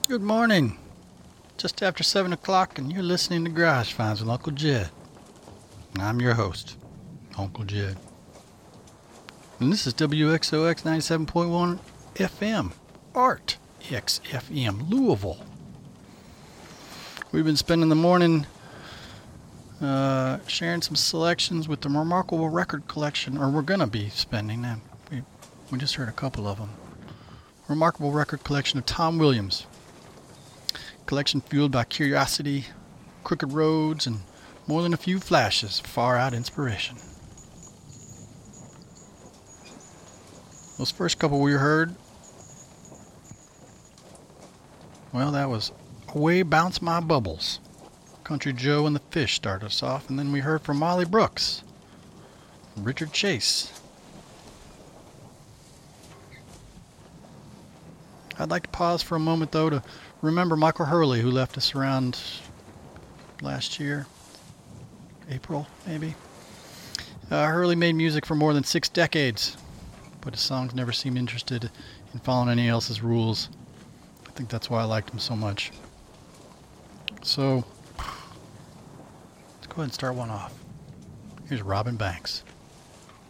Good morning. Just after 7 o'clock, and you're listening to Garage Finds with Uncle Jed. And I'm your host, Uncle Jed. And this is WXOX 97.1 FM, Art XFM, Louisville. We've been spending the morning sharing some selections with the Remarkable Record Collection, or we're going to be spending them. We just heard a couple of them. Remarkable Record Collection of Tom Williams. Collection fueled by curiosity, crooked roads, and more than a few flashes of far-out inspiration. Those first couple we heard, well, that was Away Bounce My Bubbles. Country Joe and the Fish started us off, and then we heard from Molly Brooks, Richard Chase. I'd like to pause for a moment, though, to remember Michael Hurley, who left us around last year, April, maybe. Hurley made music for more than 6 decades, but his songs never seemed interested in following any else's rules. I think that's why I liked him so much. So, let's go ahead and start one off. Here's Robin Banks.